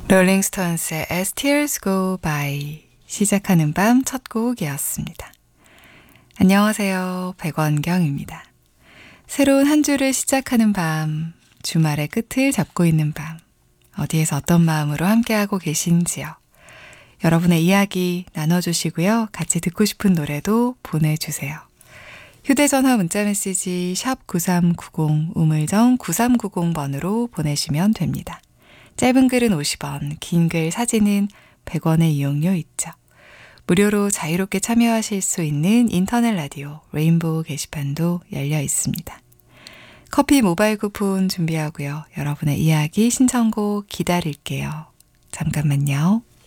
롤링스톤스의 As Tears Go By 시작하는 밤 첫 곡이었습니다. 안녕하세요. 백원경입니다. 새로운 한 주를 시작하는 밤, 주말의 끝을 잡고 있는 밤, 어디에서 어떤 마음으로 함께하고 계신지요. 여러분의 이야기 나눠주시고요. 같이 듣고 싶은 노래도 보내주세요. 휴대전화 문자메시지 샵 9390 우물정 9390번으로 보내시면 됩니다. 짧은 글은 50원, 긴 글 사진은 100원의 이용료 있죠. 무료로 자유롭게 참여하실 수 있는 인터넷 라디오 레인보우 게시판도 열려 있습니다. 커피 모바일 쿠폰 준비하고요. 여러분의 이야기 신청곡 기다릴게요. 잠깐만요.